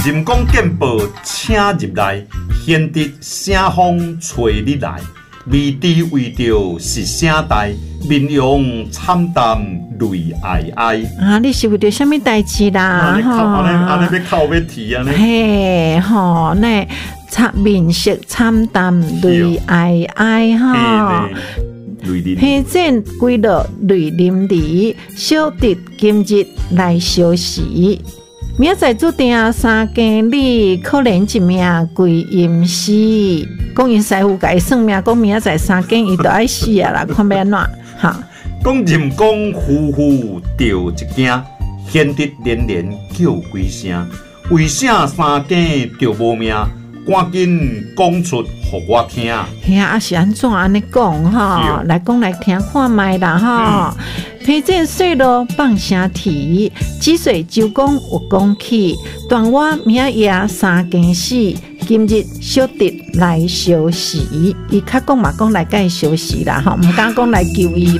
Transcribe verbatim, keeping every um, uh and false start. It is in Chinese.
人工健保请入来，显得声风吹你来，未知为着是啥代，面容惨淡泪哀哀。 啊，你是为着什么代志啦？ 安尼靠，安尼安尼要靠要提啊呢？ 嘿，吼，那惨面色惨淡泪哀哀哈。批准归落泪淋漓，小弟今日来相时。明仔注定三更里，可能一命归阴死。讲因师傅甲伊算命，讲明仔三更伊就爱死啊啦，看要安怎哈？ 讲人工夫妇着一惊，显得连连叫几声。为啥三更着无命？赶紧讲出，互我听。 嘿啊，是安怎安尼讲哈？来讲来听看卖啦哈。批准水路放声啼，积水周公有讲起。断我明夜三更死，今日小弟来相时。伊较讲嘛讲来甲伊相时啦吼，毋敢讲来求伊